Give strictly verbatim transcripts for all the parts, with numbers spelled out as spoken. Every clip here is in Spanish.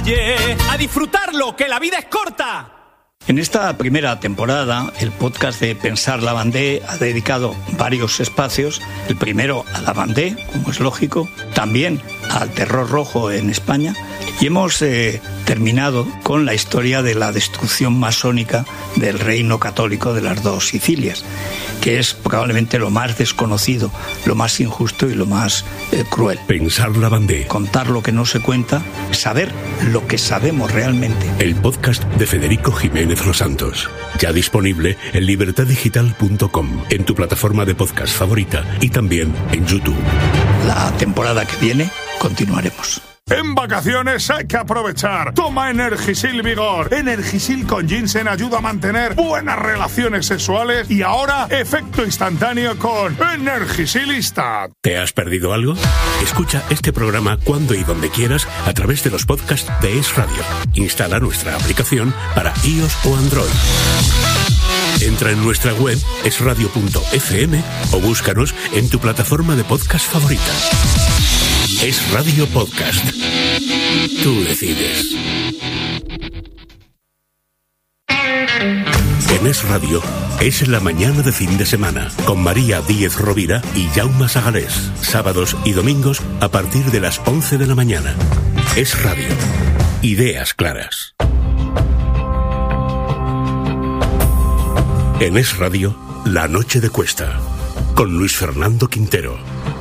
calle, a disfrutarlo, que la vida es corta. En esta primera temporada, el podcast de Pensar la Vendée ha dedicado varios espacios. El primero a la Vendée, como es lógico, también al terror rojo en España. Y hemos eh, terminado con la historia de la destrucción masónica del reino católico de las dos Sicilias, que es probablemente lo más desconocido, lo más injusto y lo más eh, cruel. Pensar la Vendée. Contar lo que no se cuenta, saber lo que sabemos realmente. El podcast de Federico Jiménez Los Santos. Ya disponible en libertad digital punto com, en tu plataforma de podcast favorita y también en YouTube. La temporada que viene continuaremos. En vacaciones hay que aprovechar. Toma Energisil Vigor. Energisil con ginseng ayuda a mantener buenas relaciones sexuales y ahora efecto instantáneo con Energisilista. ¿Te has perdido algo? Escucha este programa cuando y donde quieras a través de los podcasts de Es Radio. Instala nuestra aplicación para iOS o Android. Entra en nuestra web es radio punto efe eme o búscanos en tu plataforma de podcast favorita. Es Radio Podcast. Tú decides. En Es Radio, es la mañana de fin de semana, con María Díez Rovira y Jaume Sagalés. Sábados y domingos a partir de las once de la mañana. Es Radio. Ideas claras. En Es Radio, La Noche de Cuesta, con Luis Fernando Quintero.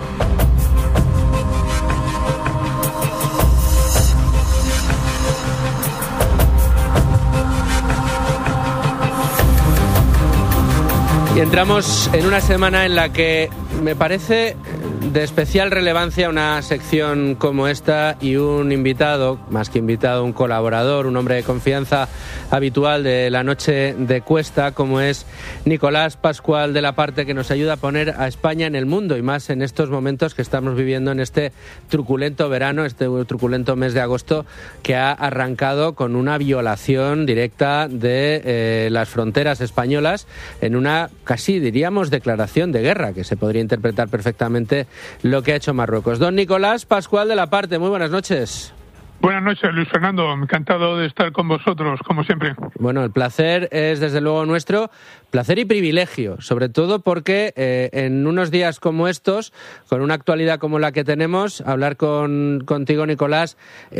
Y entramos en una semana en la que me parece de especial relevancia una sección como esta y un invitado, más que invitado, un colaborador, un hombre de confianza habitual de La Noche de Cuesta, como es Nicolás Pascual de la Parte, que nos ayuda a poner a España en el mundo y más en estos momentos que estamos viviendo en este truculento verano, este truculento mes de agosto, que ha arrancado con una violación directa de eh, las fronteras españolas en una, casi diríamos, declaración de guerra, que se podría interpretar perfectamente lo que ha hecho Marruecos. Don Nicolás Pascual de la Parte, muy buenas noches. Buenas noches, Luis Fernando. Encantado de estar con vosotros, como siempre. Bueno, el placer es desde luego nuestro, placer y privilegio, sobre todo porque eh, en unos días como estos, con una actualidad como la que tenemos, hablar con contigo, Nicolás,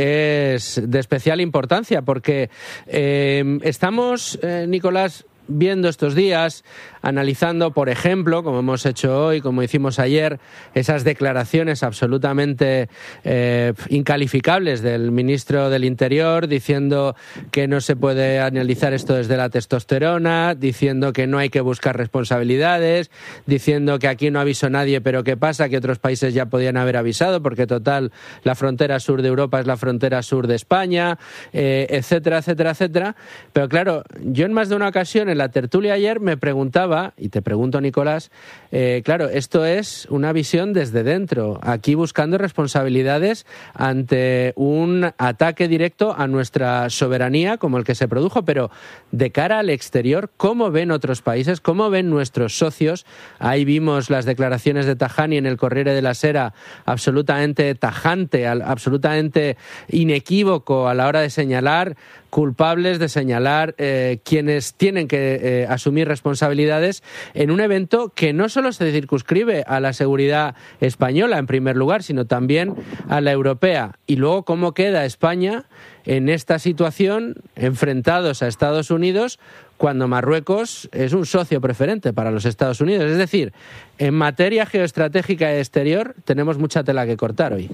es de especial importancia, porque eh, estamos, eh, Nicolás, viendo estos días, analizando, por ejemplo, como hemos hecho hoy, como hicimos ayer, esas declaraciones absolutamente eh, incalificables del ministro del Interior, diciendo que no se puede analizar esto desde la testosterona, diciendo que no hay que buscar responsabilidades, diciendo que aquí no avisó nadie, pero ¿qué pasa? Que otros países ya podían haber avisado, porque total, la frontera sur de Europa es la frontera sur de España, eh, etcétera, etcétera, etcétera. Pero claro, yo en más de una ocasión, en la tertulia ayer, me preguntaba, y te pregunto, Nicolás, eh, claro, esto es una visión desde dentro, aquí buscando responsabilidades ante un ataque directo a nuestra soberanía como el que se produjo, pero de cara al exterior, ¿cómo ven otros países? ¿Cómo ven nuestros socios? Ahí vimos las declaraciones de Tajani en el Corriere della Sera, absolutamente tajante, absolutamente inequívoco a la hora de señalar culpables, de señalar eh, quienes tienen que eh, asumir responsabilidades en un evento que no solo se circunscribe a la seguridad española en primer lugar, sino también a la europea. Y luego, ¿cómo queda España en esta situación enfrentados a Estados Unidos cuando Marruecos es un socio preferente para los Estados Unidos? Es decir, en materia geoestratégica exterior tenemos mucha tela que cortar hoy.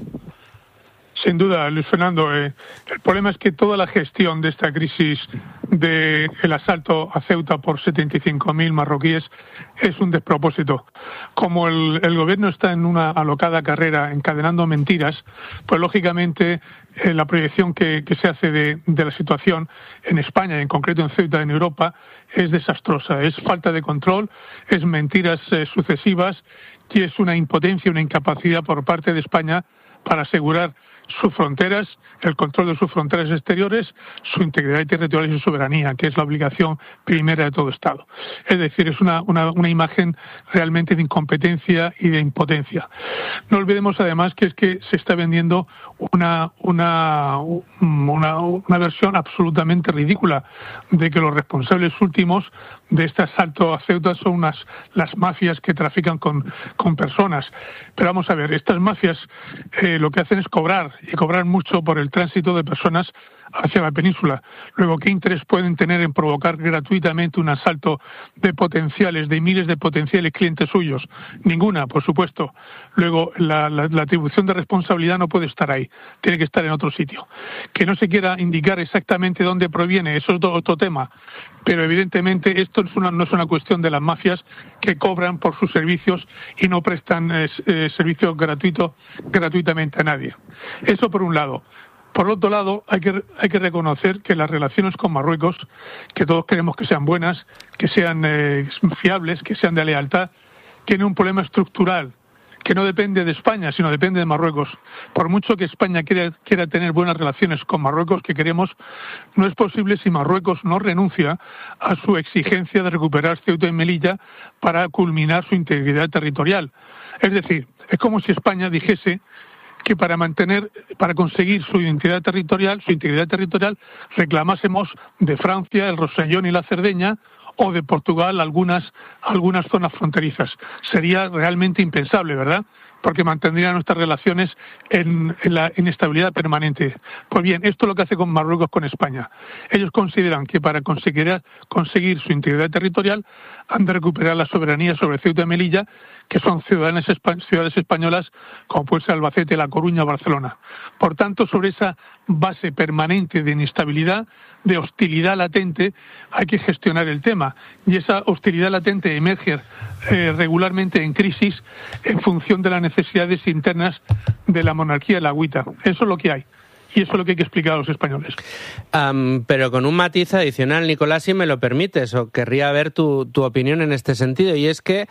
Sin duda, Luis Fernando. Eh, el problema es que toda la gestión de esta crisis del asalto a Ceuta por setenta y cinco mil marroquíes es un despropósito. Como el, el gobierno está en una alocada carrera encadenando mentiras, pues lógicamente eh, la proyección que, que se hace de, de la situación en España, en concreto en Ceuta, en Europa, es desastrosa. Es falta de control, es mentiras eh, sucesivas y es una impotencia, una incapacidad por parte de España para asegurar sus fronteras, el control de sus fronteras exteriores, su integridad territorial y su soberanía, que es la obligación primera de todo Estado. Es decir, es una, una, una imagen realmente de incompetencia y de impotencia. No olvidemos además que es que se está vendiendo una, una, una, una versión absolutamente ridícula de que los responsables últimos de este asalto a Ceuta son unas, las mafias que trafican con, con personas. Pero vamos a ver, estas mafias eh, lo que hacen es cobrar, y cobrar mucho por el tránsito de personas hacia la península. Luego, ¿qué interés pueden tener en provocar gratuitamente un asalto de potenciales, de miles de potenciales clientes suyos? Ninguna, por supuesto. Luego, la, la, la atribución de responsabilidad no puede estar ahí, tiene que estar en otro sitio. Que no se quiera indicar exactamente dónde proviene, eso es otro, otro tema. Pero evidentemente esto es una, no es una cuestión de las mafias que cobran por sus servicios y no prestan eh, eh, servicios gratuitos gratuitamente a nadie. Eso por un lado. Por otro lado, hay que, hay que reconocer que las relaciones con Marruecos, que todos queremos que sean buenas, que sean eh, fiables, que sean de lealtad, tienen un problema estructural que no depende de España, sino depende de Marruecos. Por mucho que España quiera, quiera tener buenas relaciones con Marruecos, que queremos, no es posible si Marruecos no renuncia a su exigencia de recuperar Ceuta y Melilla para culminar su integridad territorial. Es decir, es como si España dijese que para mantener, para conseguir su identidad territorial, su integridad territorial, reclamásemos de Francia el Rosellón y la Cerdeña, o de Portugal algunas algunas zonas fronterizas. Sería realmente impensable, ¿verdad? Porque mantendría nuestras relaciones en, en la inestabilidad permanente. Pues bien, esto es lo que hace con Marruecos con España. Ellos consideran que para conseguir, conseguir su integridad territorial han de recuperar la soberanía sobre Ceuta y Melilla, que son ciudades, ciudades españolas como puede ser Albacete, La Coruña o Barcelona. Por tanto, sobre esa base permanente de inestabilidad, de hostilidad latente, hay que gestionar el tema. Y esa hostilidad latente emerge eh, regularmente en crisis en función de las necesidades internas de la monarquía de la agüita. Eso es lo que hay. Y eso es lo que hay que explicar a los españoles. Um, pero con un matiz adicional, Nicolás, si me lo permites, o querría ver tu, tu opinión en este sentido, y es que,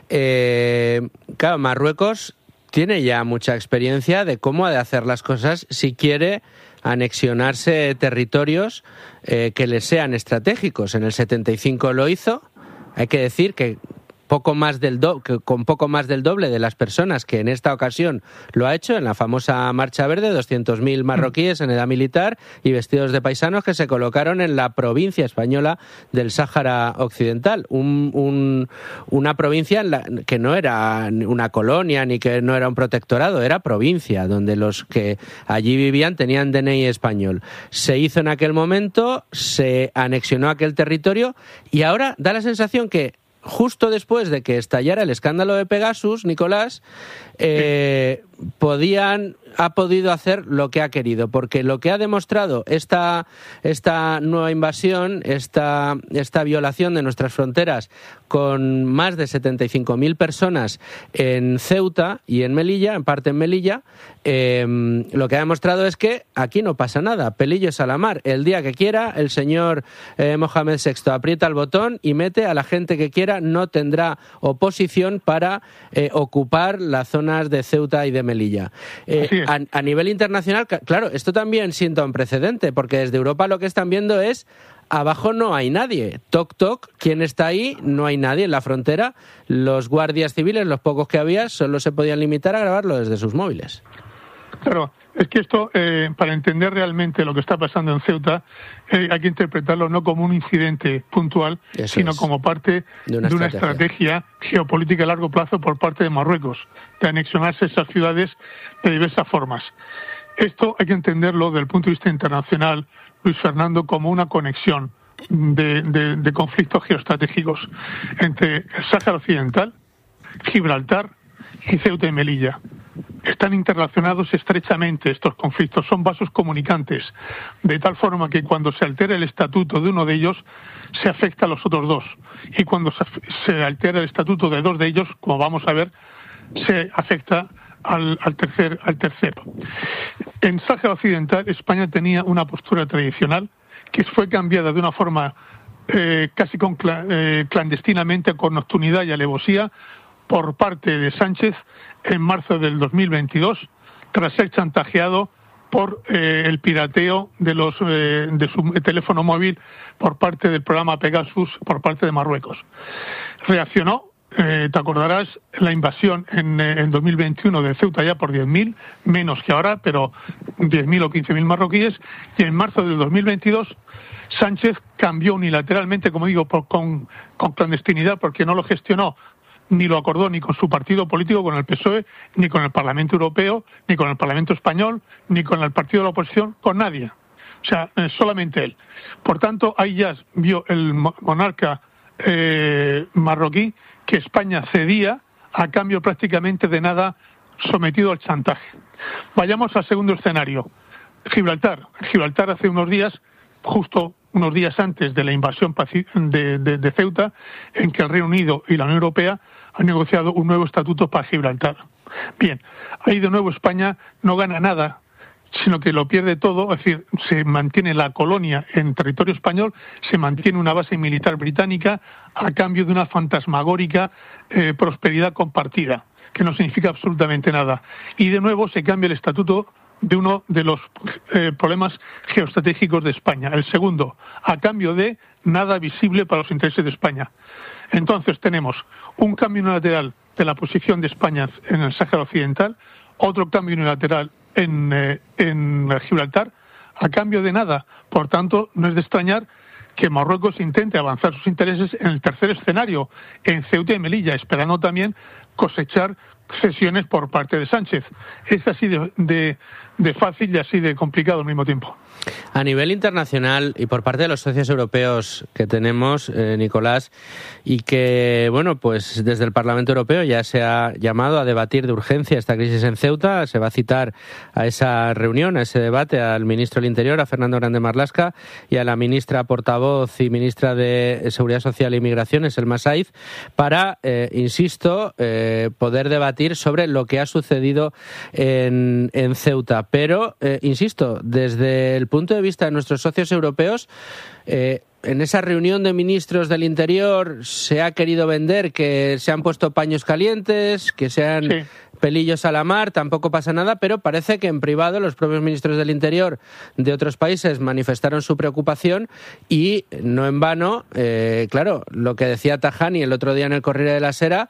eh, claro, Marruecos tiene ya mucha experiencia de cómo ha de hacer las cosas si quiere anexionarse territorios eh, que les sean estratégicos. En el setenta y cinco lo hizo, hay que decir que poco más del do- que con poco más del doble de las personas que en esta ocasión lo ha hecho en la famosa Marcha Verde, doscientos mil marroquíes en edad militar y vestidos de paisanos que se colocaron en la provincia española del Sáhara Occidental, un, un, una provincia en la, que no era una colonia ni que no era un protectorado, era provincia, donde los que allí vivían tenían D N I español. Se hizo en aquel momento, se anexionó aquel territorio y ahora da la sensación que justo después de que estallara el escándalo de Pegasus, Nicolás, eh, podían, ha podido hacer lo que ha querido, porque lo que ha demostrado esta, esta nueva invasión, esta, esta violación de nuestras fronteras con más de setenta y cinco mil personas en Ceuta y en Melilla, en parte en Melilla, eh, lo que ha demostrado es que aquí no pasa nada, pelillos a la mar. El día que quiera, el señor eh, Mohamed sexto aprieta el botón y mete a la gente que quiera, no tendrá oposición para eh, ocupar las zonas de Ceuta y de Melilla. Eh, a, a nivel internacional, claro, esto también sienta un precedente, porque desde Europa lo que están viendo es abajo no hay nadie. Toc, toc, ¿quién está ahí? No hay nadie en la frontera. Los guardias civiles, los pocos que había, solo se podían limitar a grabarlo desde sus móviles. Claro, es que esto, eh, para entender realmente lo que está pasando en Ceuta, eh, hay que interpretarlo no como un incidente puntual, Eso sino es. como parte de una, de una estrategia. estrategia geopolítica a largo plazo por parte de Marruecos, de anexionarse esas ciudades de diversas formas. Esto hay que entenderlo desde el punto de vista internacional, Luis Fernando, como una conexión de, de, de conflictos geoestratégicos entre el Sáhara Occidental, Gibraltar y Ceuta y Melilla. Están interrelacionados estrechamente estos conflictos, son vasos comunicantes, de tal forma que cuando se altera el estatuto de uno de ellos, se afecta a los otros dos. Y cuando se altera el estatuto de dos de ellos, como vamos a ver, se afecta al, al, tercer, al tercero. En Sáhara Occidental, España tenía una postura tradicional que fue cambiada de una forma eh, casi con, eh, clandestinamente, con nocturnidad y alevosía, por parte de Sánchez en marzo del dos mil veintidós, tras ser chantajeado por eh, el pirateo de los eh, de su teléfono móvil por parte del programa Pegasus por parte de Marruecos. Reaccionó, eh, te acordarás, la invasión en, eh, en dos mil veintiuno de Ceuta ya por diez mil, menos que ahora, pero diez mil o quince mil marroquíes, y en marzo del dos mil veintidós Sánchez cambió unilateralmente, como digo, por, con, con clandestinidad, porque no lo gestionó ni lo acordó ni con su partido político, con el P S O E, ni con el Parlamento Europeo, ni con el Parlamento Español, ni con el partido de la oposición, con nadie. O sea, eh, solamente él. Por tanto, ahí ya vio el monarca eh, marroquí que España cedía a cambio prácticamente de nada, sometido al chantaje. Vayamos al segundo escenario. Gibraltar. Gibraltar hace unos días, justo unos días antes de la invasión de, de, de Ceuta, en que el Reino Unido y la Unión Europea han negociado un nuevo estatuto para Gibraltar. Bien, ahí de nuevo España no gana nada, sino que lo pierde todo, es decir, se mantiene la colonia en territorio español, se mantiene una base militar británica a cambio de una fantasmagórica eh, prosperidad compartida, que no significa absolutamente nada. Y de nuevo se cambia el estatuto de uno de los eh, problemas geoestratégicos de España. El segundo, a cambio de nada visible para los intereses de España. Entonces tenemos un cambio unilateral de la posición de España en el Sáhara Occidental, otro cambio unilateral en, eh, en Gibraltar, a cambio de nada. Por tanto, no es de extrañar que Marruecos intente avanzar sus intereses en el tercer escenario, en Ceuta y Melilla, esperando también cosechar cesiones por parte de Sánchez. Es así de, de, de fácil y así de complicado al mismo tiempo. A nivel internacional y por parte de los socios europeos que tenemos, eh, Nicolás, y que, bueno, pues desde el Parlamento Europeo ya se ha llamado a debatir de urgencia esta crisis en Ceuta, se va a citar a esa reunión, a ese debate, al ministro del Interior, a Fernando Grande Marlaska, y a la ministra portavoz y ministra de Seguridad Social e Inmigraciones, Elma Saiz, para, eh, insisto, eh, poder debatir sobre lo que ha sucedido en, en Ceuta. Pero, eh, insisto, desde el punto de vista de nuestros socios europeos, eh, en esa reunión de ministros del Interior se ha querido vender que se han puesto paños calientes, que se han sí. pelillos a la mar, tampoco pasa nada, pero parece que en privado los propios ministros del Interior de otros países manifestaron su preocupación y no en vano, eh, claro, lo que decía Tajani el otro día en el Corriere della Sera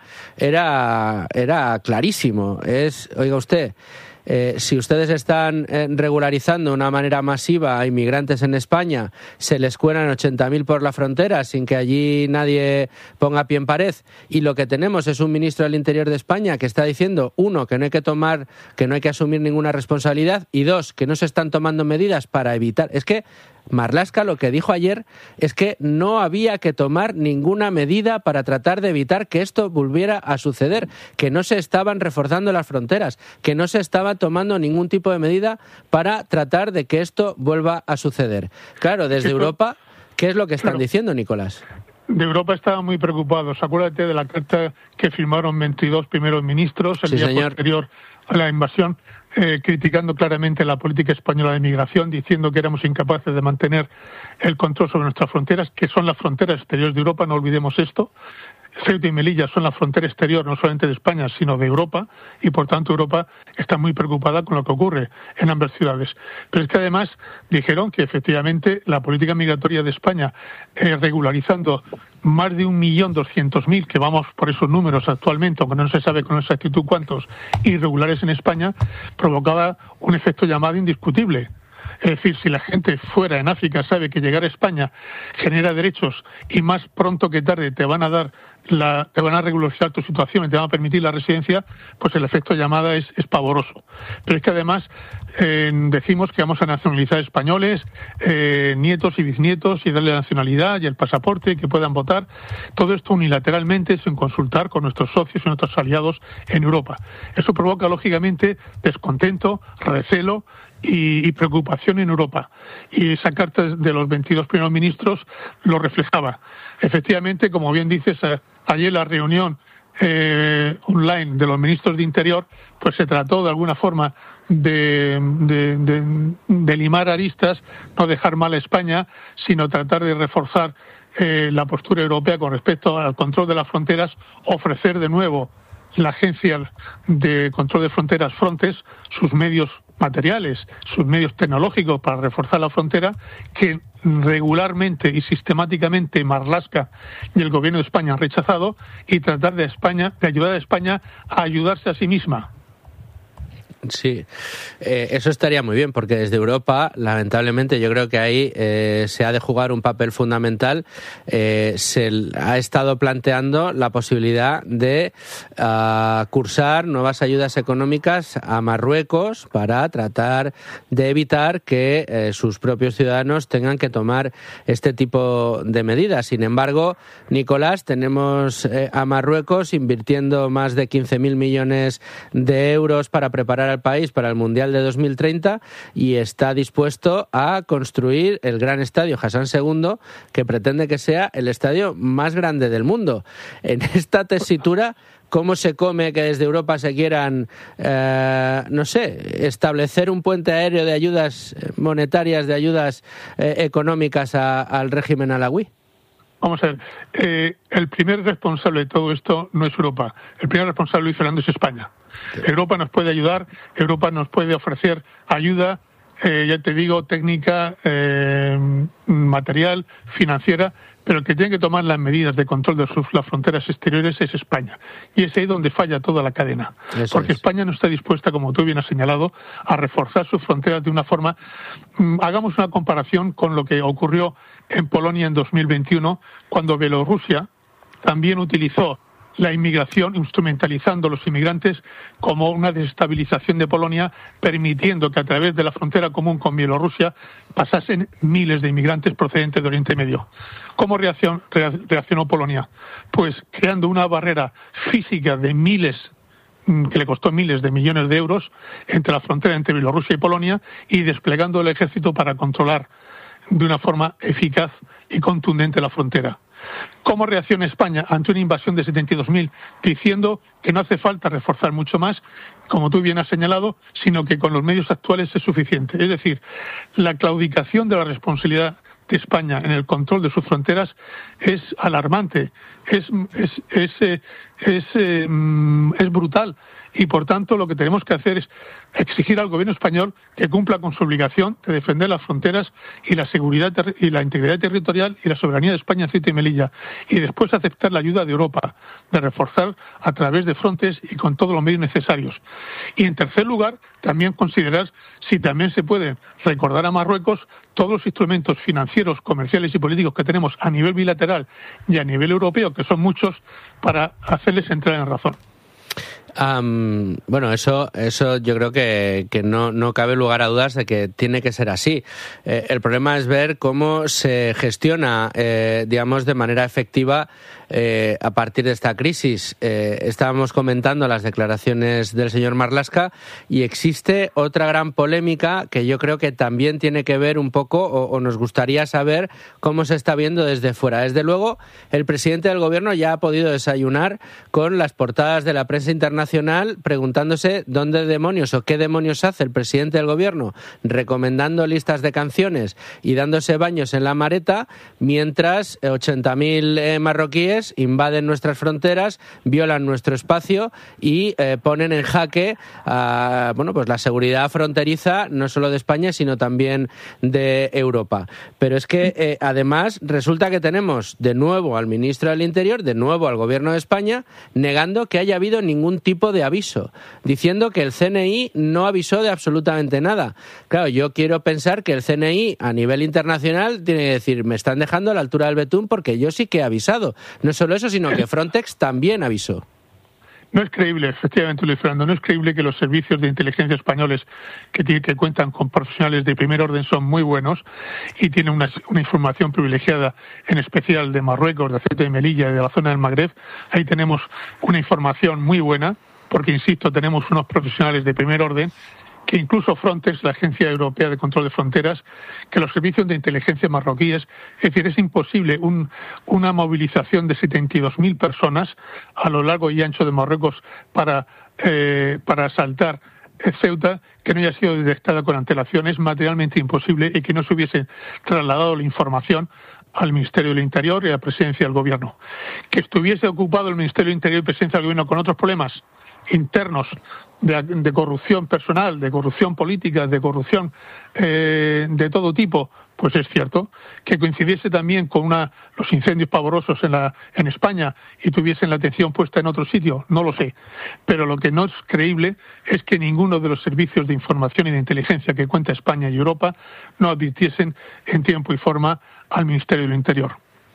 era, era clarísimo. Es, oiga usted, Eh, si ustedes están eh, regularizando de una manera masiva a inmigrantes en España, se les cuelan ochenta mil por la frontera sin que allí nadie ponga pie en pared, y lo que tenemos es un ministro del Interior de España que está diciendo, uno, que no hay que tomar, que no hay que asumir ninguna responsabilidad, y dos, que no se están tomando medidas para evitar. Es que Marlaska lo que dijo ayer es que no había que tomar ninguna medida para tratar de evitar que esto volviera a suceder, que no se estaban reforzando las fronteras, que no se estaba tomando ningún tipo de medida para tratar de que esto vuelva a suceder. Claro, desde Europa, ¿qué es lo que están claro. diciendo, Nicolás? De Europa estaban muy preocupados. Acuérdate de la carta que firmaron veintidós primeros ministros el sí, día señor. posterior a la invasión, eh, criticando claramente la política española de migración, diciendo que éramos incapaces de mantener el control sobre nuestras fronteras, que son las fronteras exteriores de Europa, no olvidemos esto. Ceuta y Melilla son la frontera exterior no solamente de España, sino de Europa, y por tanto Europa está muy preocupada con lo que ocurre en ambas ciudades. Pero es que además dijeron que efectivamente la política migratoria de España, eh, regularizando más de un millón doscientos mil, que vamos por esos números actualmente, aunque no se sabe con exactitud cuántos irregulares en España, provocaba un efecto llamado indiscutible. Es decir, si la gente fuera en África sabe que llegar a España genera derechos y más pronto que tarde te van a dar la, te van a regularizar tu situación y te van a permitir la residencia, pues el efecto llamada es, es pavoroso. Pero es que además eh, decimos que vamos a nacionalizar españoles, eh, nietos y bisnietos, y darle la nacionalidad y el pasaporte, que puedan votar. Todo esto unilateralmente, sin consultar con nuestros socios y nuestros aliados en Europa. Eso provoca, lógicamente, descontento, recelo y, y preocupación en Europa. Y esa carta de los veintidós primeros ministros lo reflejaba. Efectivamente, como bien dices, ayer la reunión eh, online de los ministros de Interior, pues se trató de alguna forma de, de, de, de limar aristas, no dejar mal a España, sino tratar de reforzar eh, la postura europea con respecto al control de las fronteras, ofrecer de nuevo la Agencia de Control de Fronteras, Frontex, sus medios materiales, sus medios tecnológicos para reforzar la frontera, que regularmente y sistemáticamente Marlaska y el gobierno de España han rechazado, y tratar de España, de ayudar a España a ayudarse a sí misma. Sí, eh, eso estaría muy bien, porque desde Europa, lamentablemente, yo creo que ahí eh, se ha de jugar un papel fundamental. Eh, se ha estado planteando la posibilidad de uh, cursar nuevas ayudas económicas a Marruecos para tratar de evitar que eh, sus propios ciudadanos tengan que tomar este tipo de medidas. Sin embargo, Nicolás, tenemos eh, a Marruecos invirtiendo más de quince mil millones de euros para preparar al país para el Mundial de dos mil treinta y está dispuesto a construir el gran estadio Hassan segundo, que pretende que sea el estadio más grande del mundo. En esta tesitura, ¿cómo se come que desde Europa se quieran, eh, no sé, establecer un puente aéreo de ayudas monetarias, de ayudas eh, económicas a, al régimen alawí? Vamos a ver, eh, el primer responsable de todo esto no es Europa. El primer responsable, Luis Fernando, es España. Europa nos puede ayudar, Europa nos puede ofrecer ayuda, eh, ya te digo, técnica, eh, material, financiera, pero el que tiene que tomar las medidas de control de sus, las fronteras exteriores es España. Y es ahí donde falla toda la cadena. Eso porque es. España no está dispuesta, como tú bien has señalado, a reforzar sus fronteras de una forma... Mmm, hagamos una comparación con lo que ocurrió en Polonia en dos mil veintiuno, cuando Bielorrusia también utilizó la inmigración, instrumentalizando a los inmigrantes como una desestabilización de Polonia, permitiendo que a través de la frontera común con Bielorrusia pasasen miles de inmigrantes procedentes de Oriente Medio. ¿Cómo reacción, reaccionó Polonia? Pues creando una barrera física de miles, que le costó miles de millones de euros, entre la frontera entre Bielorrusia y Polonia, y desplegando el ejército para controlar de una forma eficaz y contundente la frontera. ¿Cómo reacciona España ante una invasión de setenta y dos mil? Diciendo que no hace falta reforzar mucho más, como tú bien has señalado, sino que con los medios actuales es suficiente. Es decir, la claudicación de la responsabilidad de España en el control de sus fronteras es alarmante, es, es, es, es, es, es brutal. Y, por tanto, lo que tenemos que hacer es exigir al gobierno español que cumpla con su obligación de defender las fronteras y la seguridad y la integridad territorial y la soberanía de España, Ceuta y Melilla, y después aceptar la ayuda de Europa, de reforzar a través de Frontex y con todos los medios necesarios. Y, en tercer lugar, también considerar si también se puede recordar a Marruecos todos los instrumentos financieros, comerciales y políticos que tenemos a nivel bilateral y a nivel europeo, que son muchos, para hacerles entrar en razón. Um, bueno, eso eso yo creo que, que no, no cabe lugar a dudas de que tiene que ser así. Eh, el problema es ver cómo se gestiona, eh, digamos, de manera efectiva eh, a partir de esta crisis. Eh, estábamos comentando las declaraciones del señor Marlaska y existe otra gran polémica que yo creo que también tiene que ver un poco, o, o nos gustaría saber cómo se está viendo desde fuera. Desde luego, el presidente del gobierno ya ha podido desayunar con las portadas de la prensa internacional preguntándose dónde demonios o qué demonios hace el presidente del gobierno recomendando listas de canciones y dándose baños en la mareta mientras ochenta mil eh, marroquíes invaden nuestras fronteras, violan nuestro espacio y eh, ponen en jaque a, bueno, pues la seguridad fronteriza no solo de España sino también de Europa. Pero es que eh, además resulta que tenemos de nuevo al ministro del Interior, de nuevo al gobierno de España, negando que haya habido ningún tipo de aviso, diciendo que el C N I no avisó de absolutamente nada. Claro, yo quiero pensar que el C N I a nivel internacional tiene que decir, me están dejando a la altura del betún porque yo sí que he avisado. No solo eso, sino que Frontex también avisó. No es creíble, efectivamente, Luis Fernando, no es creíble que los servicios de inteligencia españoles que, tiene, que cuentan con profesionales de primer orden son muy buenos y tienen una, una información privilegiada, en especial de Marruecos, de Ceuta y Melilla y de la zona del Magreb. Ahí tenemos una información muy buena, porque, insisto, tenemos unos profesionales de primer orden, que incluso Frontex, la Agencia Europea de Control de Fronteras, que los servicios de inteligencia marroquíes, es decir, es imposible un, una movilización de setenta y dos mil personas a lo largo y ancho de Marruecos para, eh, para asaltar Ceuta, que no haya sido detectada con antelación. Es materialmente imposible y que no se hubiese trasladado la información al Ministerio del Interior y a la Presidencia del Gobierno. Que estuviese ocupado el Ministerio del Interior y Presidencia del Gobierno con otros problemas, internos de, de corrupción personal, de corrupción política, de corrupción eh, de todo tipo, pues es cierto. Que coincidiese también con una, los incendios pavorosos en, la, en España y tuviesen la atención puesta en otro sitio, no lo sé. Pero lo que no es creíble es que ninguno de los servicios de información y de inteligencia que cuenta España y Europa no advirtiesen en tiempo y forma al Ministerio del Interior.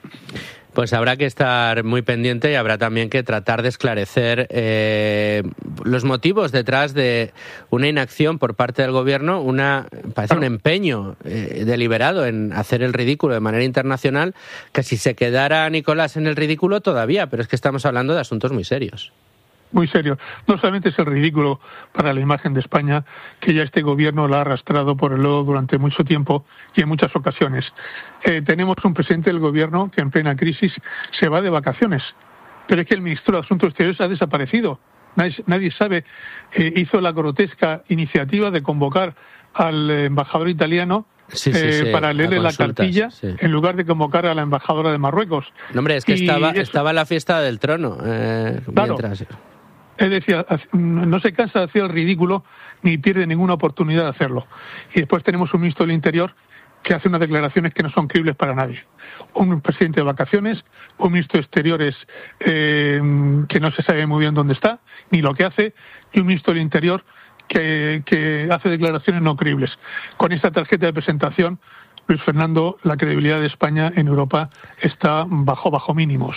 Pues habrá que estar muy pendiente y habrá también que tratar de esclarecer eh, los motivos detrás de una inacción por parte del gobierno, una parece un empeño eh, deliberado en hacer el ridículo de manera internacional, que si se quedara Nicolás en el ridículo todavía, pero es que estamos hablando de asuntos muy serios. Muy serio. No solamente es el ridículo para la imagen de España, que ya este gobierno la ha arrastrado por el lodo durante mucho tiempo y en muchas ocasiones. Eh, tenemos un presidente del gobierno que en plena crisis se va de vacaciones, pero es que el ministro de Asuntos Exteriores ha desaparecido. Nadie, nadie sabe. Eh, hizo la grotesca iniciativa de convocar al embajador italiano Sí, sí, eh, sí, para leerle la cartilla, sí. en lugar de convocar a la embajadora de Marruecos. No, hombre, es que y estaba, eso... estaba en la fiesta del trono. Eh, claro. mientras... Es decir, no se cansa de hacer el ridículo ni pierde ninguna oportunidad de hacerlo. Y después tenemos un ministro del Interior que hace unas declaraciones que no son creíbles para nadie. Un presidente de vacaciones, un ministro de Exteriores eh, que no se sabe muy bien dónde está, ni lo que hace, y un ministro del Interior que, que hace declaraciones no creíbles. Con esta tarjeta de presentación, Luis Fernando, la credibilidad de España en Europa está bajo, bajo mínimos.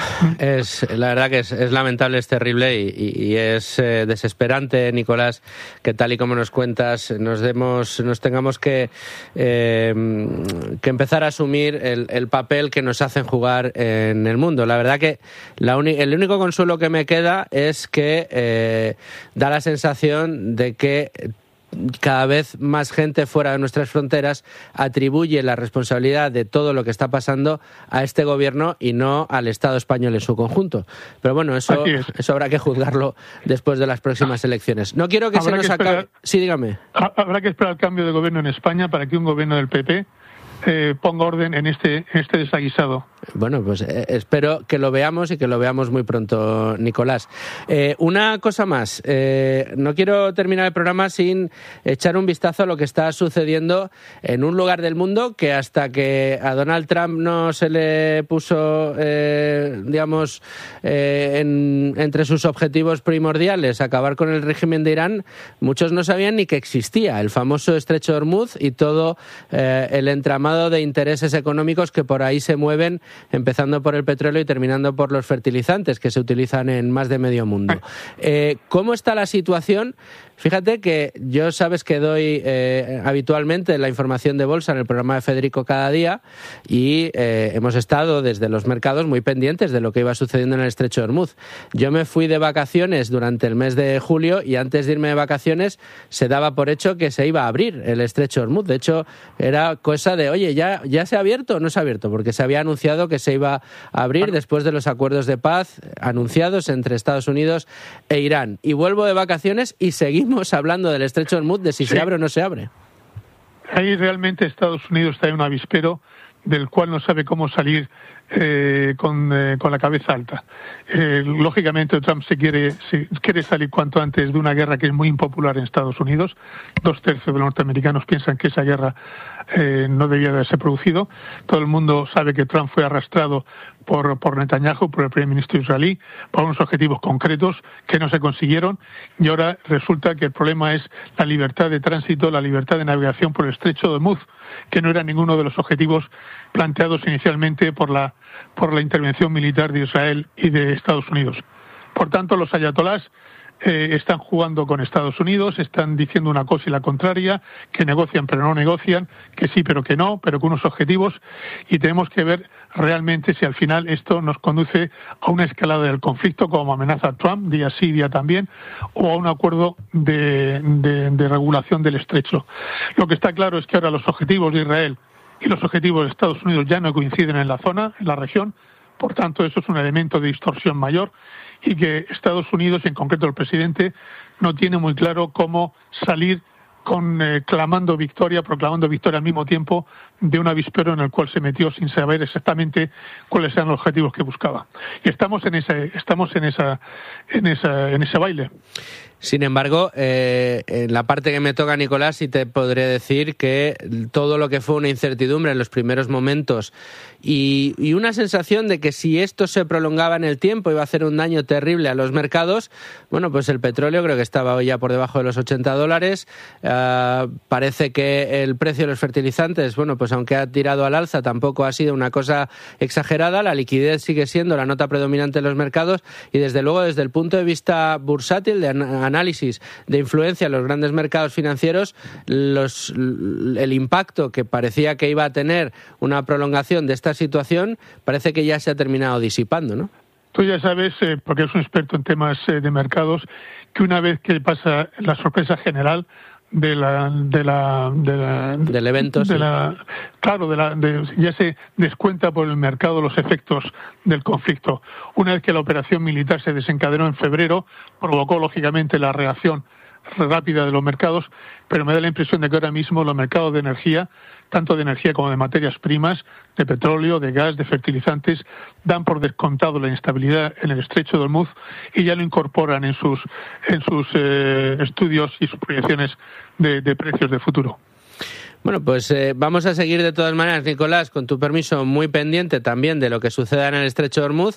Es, la verdad que es, es lamentable, es terrible y, y, y es eh, desesperante, Nicolás, que tal y como nos cuentas nos demos, nos tengamos que, eh, que empezar a asumir el, el papel que nos hacen jugar en el mundo. La verdad que la uni- el único consuelo que me queda es que eh, da la sensación de que cada vez más gente fuera de nuestras fronteras atribuye la responsabilidad de todo lo que está pasando a este gobierno y no al Estado español en su conjunto. Pero bueno, eso, eso habrá que juzgarlo después de las próximas elecciones. No quiero que habrá se nos que esperar, acabe... Sí, dígame. Habrá que esperar el cambio de gobierno en España para que un gobierno del P P eh, ponga orden en este, en este desaguisado. Bueno, pues eh, espero que lo veamos y que lo veamos muy pronto, Nicolás. Eh, una cosa más. Eh, no quiero terminar el programa sin echar un vistazo a lo que está sucediendo en un lugar del mundo que hasta que a Donald Trump no se le puso, eh, digamos, eh, en, entre sus objetivos primordiales acabar con el régimen de Irán, muchos no sabían ni que existía el famoso Estrecho de Hormuz y todo eh, el entramado de intereses económicos que por ahí se mueven, empezando por el petróleo y terminando por los fertilizantes que se utilizan en más de medio mundo. Eh, ¿Cómo está la situación? Fíjate que yo sabes que doy eh, habitualmente la información de bolsa en el programa de Federico cada día y eh, hemos estado desde los mercados muy pendientes de lo que iba sucediendo en el Estrecho de Hormuz. Yo me fui de vacaciones durante el mes de julio y antes de irme de vacaciones se daba por hecho que se iba a abrir el Estrecho de Hormuz. De hecho, era cosa de, oye, ¿ya, ya se ha abierto o no se ha abierto? Porque se había anunciado que se iba a abrir después de los acuerdos de paz anunciados entre Estados Unidos e Irán. Y vuelvo de vacaciones y seguimos hablando del Estrecho de Hormuz, de si sí. se abre o no se abre. Ahí realmente Estados Unidos está en un avispero del cual no sabe cómo salir eh, con, eh, con la cabeza alta. Eh, lógicamente Trump se quiere, se quiere salir cuanto antes de una guerra que es muy impopular en Estados Unidos. Dos tercios de los norteamericanos piensan que esa guerra eh, no debía haberse producido. Todo el mundo sabe que Trump fue arrastrado por, por Netanyahu, por el primer ministro israelí, por unos objetivos concretos que no se consiguieron, y ahora resulta que el problema es la libertad de tránsito, la libertad de navegación por el Estrecho de Hormuz, que no era ninguno de los objetivos planteados inicialmente por la, por la intervención militar de Israel y de Estados Unidos. Por tanto, los ayatolás eh, están jugando con Estados Unidos, están diciendo una cosa y la contraria, que negocian pero no negocian, que sí pero que no, pero con unos objetivos, y tenemos que ver realmente si al final esto nos conduce a una escalada del conflicto, como amenaza Trump, día sí, día también, o a un acuerdo de, de, de regulación del estrecho. Lo que está claro es que ahora los objetivos de Israel y los objetivos de Estados Unidos ya no coinciden en la zona, en la región, por tanto eso es un elemento de distorsión mayor, y que Estados Unidos, y en concreto el presidente, no tiene muy claro cómo salir con eh, clamando victoria, proclamando victoria al mismo tiempo de un avispero en el cual se metió sin saber exactamente cuáles eran los objetivos que buscaba. Y estamos en ese, estamos en esa, en esa, en ese baile. Sin embargo, eh, en la parte que me toca, Nicolás, sí te podré decir que todo lo que fue una incertidumbre en los primeros momentos y, y una sensación de que si esto se prolongaba en el tiempo iba a hacer un daño terrible a los mercados, bueno, pues el petróleo creo que estaba hoy ya por debajo de los ochenta dólares. Uh, parece que el precio de los fertilizantes, bueno, pues aunque ha tirado al alza, tampoco ha sido una cosa exagerada. La liquidez sigue siendo la nota predominante en los mercados y, desde luego, desde el punto de vista bursátil, de análisis de influencia en los grandes mercados financieros, los, el impacto que parecía que iba a tener una prolongación de esta situación parece que ya se ha terminado disipando, ¿no? Tú ya sabes, eh, porque eres un experto en temas eh, de mercados, que una vez que pasa la sorpresa general de la de la, de la del evento, de sí. la, claro, de la, de, ya se descuenta por el mercado los efectos del conflicto. Una vez que la operación militar se desencadenó en febrero, provocó lógicamente la reacción rápida de los mercados, pero me da la impresión de que ahora mismo los mercados de energía, tanto de energía como de materias primas, de petróleo, de gas, de fertilizantes, dan por descontado la inestabilidad en el estrecho de Hormuz y ya lo incorporan en sus en sus eh, estudios y sus proyecciones de, de precios de futuro. Bueno, pues eh, vamos a seguir de todas maneras, Nicolás, con tu permiso, muy pendiente también de lo que suceda en el estrecho de Hormuz,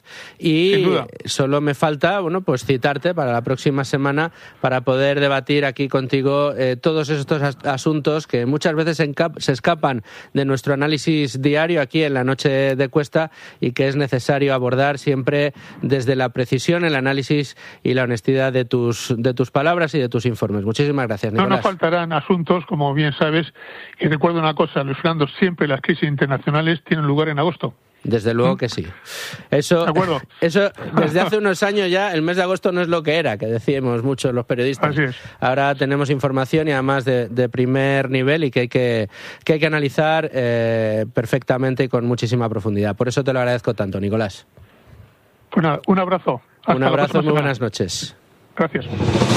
y solo me falta, bueno, pues citarte para la próxima semana para poder debatir aquí contigo eh, todos estos as- asuntos que muchas veces se, encap- se escapan de nuestro análisis diario aquí en la Noche de Cuesta y que es necesario abordar siempre desde la precisión, el análisis y la honestidad de tus de tus palabras y de tus informes. Muchísimas gracias, Nicolás. No nos faltarán asuntos, como bien sabes. Y recuerdo una cosa, Luis Fernando, siempre las crisis internacionales tienen lugar en agosto. Desde luego que sí. Eso, de acuerdo. Eso desde hace unos años ya, el mes de agosto no es lo que era, que decíamos muchos los periodistas. Así es. Ahora tenemos información y además de, de primer nivel y que hay que, que, hay que analizar eh, perfectamente y con muchísima profundidad. Por eso te lo agradezco tanto, Nicolás. Pues nada, un abrazo. Hasta un abrazo, muy semana. buenas noches. Gracias.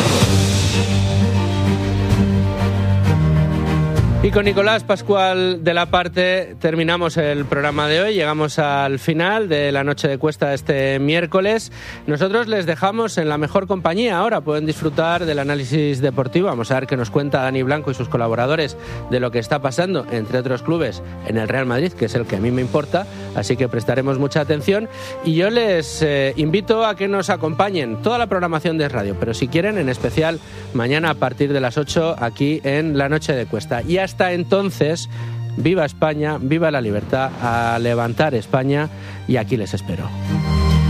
Y con Nicolás Pascual de la Parte terminamos el programa de hoy. Llegamos al final de la Noche de Cuesta este miércoles. Nosotros les dejamos en la mejor compañía. Ahora pueden disfrutar del análisis deportivo. Vamos a ver qué nos cuenta Dani Blanco y sus colaboradores de lo que está pasando, entre otros clubes, en el Real Madrid, que es el que a mí me importa. Así que prestaremos mucha atención. Y yo les eh, invito a que nos acompañen toda la programación de radio, pero si quieren, en especial mañana a partir de las ocho aquí en la Noche de Cuesta. Y hasta entonces, viva España, viva la libertad, a levantar España, y aquí les espero.